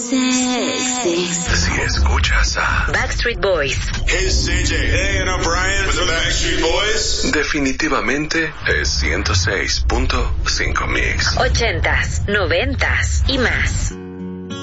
sexy. Si escuchas a Backstreet Boys. Hey, it's CJ. Hey, and I'm Brian with the Backstreet Boys. definitivamente es 106.5 Mix. 80s, 90s y más.